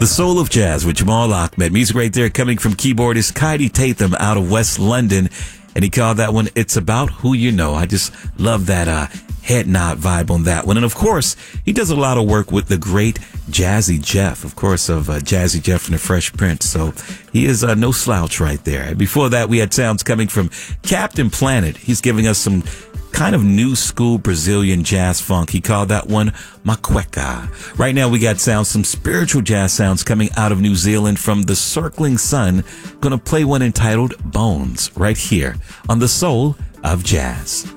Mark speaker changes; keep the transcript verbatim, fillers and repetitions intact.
Speaker 1: The Soul of Jazz with Jamal Ahmed. Music right there coming from keyboardist Kaidi Tatham out of West London. And he called that one, It's About Who You Know. I just love that uh, head nod vibe on that one. And of course, he does a lot of work with the great Jazzy Jeff, of course, of uh, Jazzy Jeff from the Fresh Prince. So he is uh, no slouch right there. And before that, we had sounds coming from Captain Planet. He's giving us some kind of new school Brazilian jazz funk. He called that one Macueca. Right now we got sounds, some spiritual jazz sounds coming out of New Zealand from The Circling Sun. Gonna play one entitled Bones right here on The Soul of Jazz.